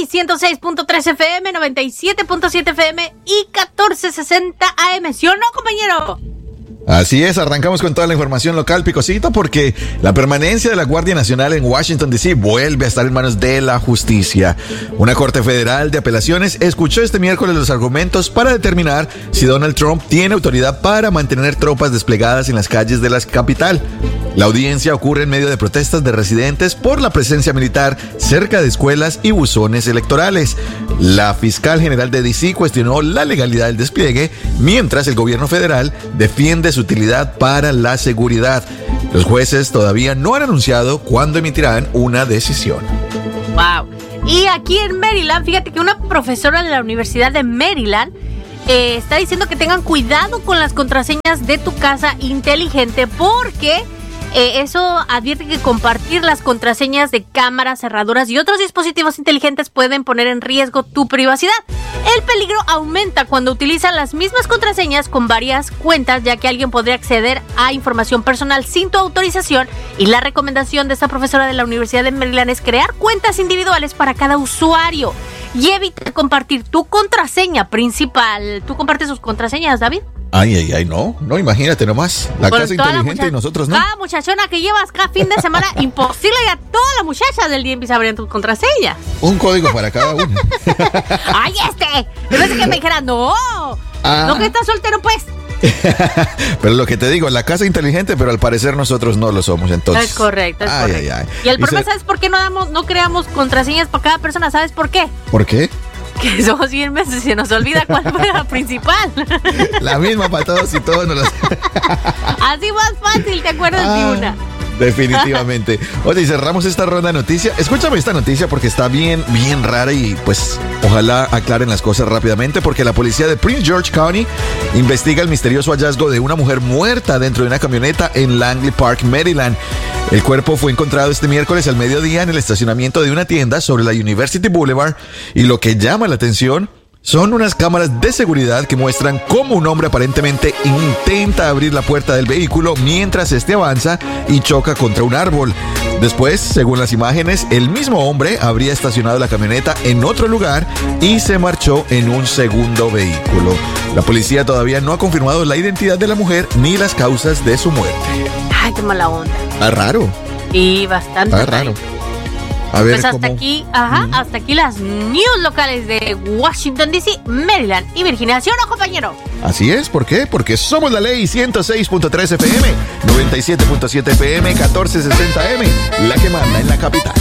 106.3 FM, 97.7 FM y 1460 AM. ¿Sí o no, compañero? Así es, arrancamos con toda la información local, Picosito, porque la permanencia de la Guardia Nacional en Washington, D.C. vuelve a estar en manos de la justicia. Una Corte Federal de Apelaciones escuchó este miércoles los argumentos para determinar si Donald Trump tiene autoridad para mantener tropas desplegadas en las calles de la capital. La audiencia ocurre en medio de protestas de residentes por la presencia militar cerca de escuelas y buzones electorales. La fiscal general de D.C. cuestionó la legalidad del despliegue, mientras el gobierno federal defiende su utilidad para la seguridad. Los jueces todavía no han anunciado cuándo emitirán una decisión. Wow. Y aquí en Maryland, fíjate que una profesora de la Universidad de Maryland está diciendo que tengan cuidado con las contraseñas de tu casa inteligente porque eso advierte que compartir las contraseñas de cámaras, cerraduras y otros dispositivos inteligentes pueden poner en riesgo tu privacidad. El peligro aumenta cuando utilizan las mismas contraseñas con varias cuentas, ya que alguien podría acceder a información personal sin tu autorización, y la recomendación de esta profesora de la Universidad de Maryland es crear cuentas individuales para cada usuario y evita compartir tu contraseña principal. ¿Tú compartes sus contraseñas, David? Ay, no, imagínate nomás, la casa inteligente y nosotros no. Cada muchachona que llevas cada fin de semana, imposible ya toda la muchacha del día sabrían tus contraseñas. Un código para cada uno. ¡Ay, en vez de que me dijera, no que estás soltero, pues. Pero lo que te digo, la casa inteligente, pero al parecer nosotros no lo somos, entonces. Es correcto, es correcto. Ay. Y el problema, ¿sabes por qué no creamos contraseñas para cada persona? ¿Sabes por qué? ¿Por qué? Que somos 100 meses y se nos olvida cuál fue la principal. La misma para todos y todos nos las... Así más fácil, ¿te acuerdas de una? Definitivamente. Oye, y cerramos esta ronda de noticias. Escúchame esta noticia porque está bien rara y pues ojalá aclaren las cosas rápidamente, porque la policía de Prince George County investiga el misterioso hallazgo de una mujer muerta dentro de una camioneta en Langley Park, Maryland. El cuerpo fue encontrado este miércoles al mediodía en el estacionamiento de una tienda sobre la University Boulevard, y lo que llama la atención son unas cámaras de seguridad que muestran cómo un hombre aparentemente intenta abrir la puerta del vehículo mientras este avanza y choca contra un árbol. Después, según las imágenes, el mismo hombre habría estacionado la camioneta en otro lugar y se marchó en un segundo vehículo. La policía todavía no ha confirmado la identidad de la mujer ni las causas de su muerte. Ay, qué mala onda. Está raro. Y bastante. Está raro. A ver, pues hasta aquí las news locales de Washington, D.C., Maryland y Virginia. ¿Sí o no, compañero? Así es, ¿por qué? Porque somos la ley 106.3 FM, 97.7 FM, 1460 AM, la que manda en la capital.